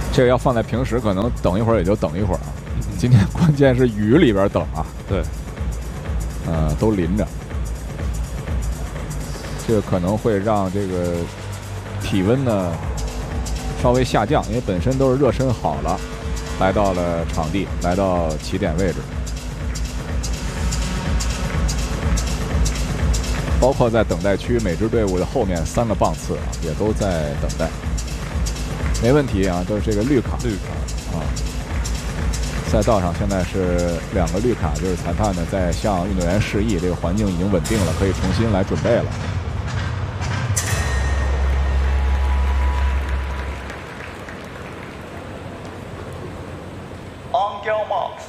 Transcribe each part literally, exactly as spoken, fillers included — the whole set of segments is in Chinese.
这个要放在平时，可能等一会儿也就等一会儿啊。今天关键是雨里边等啊。 对， 呃，都淋着，这个可能会让这个体温呢稍微下降，因为本身都是热身好了，来到了场地，来到起点位置，包括在等待区，每支队伍的后面三个棒次啊，也都在等待。没问题啊，都是这个绿卡， 绿卡啊。赛道上现在是两个绿卡，就是裁判呢在向运动员示意，这个环境已经稳定了，可以重新来准备了。 On-kill marks.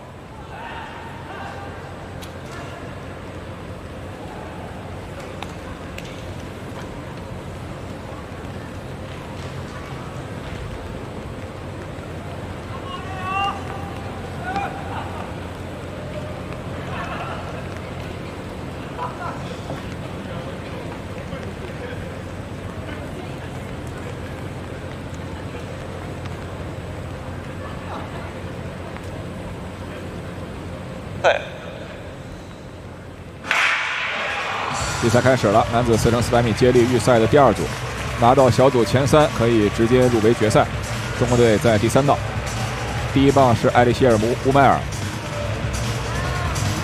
对。 比赛开始了，男子四乘四百米接力预赛的第二组，拿到小组前三可以直接入围决赛。中国队在第三道，第一棒是埃里希尔姆乌迈尔，